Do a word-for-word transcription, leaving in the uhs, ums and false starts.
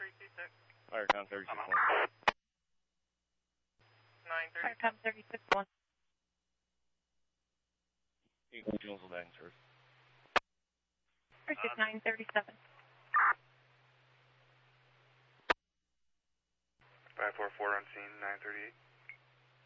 Firecom thirty-six one. Firecom thirty-six one. Eagle Jules back, sir. thirty-six nine thirty-seven. five four four on scene, nine thirty-eight.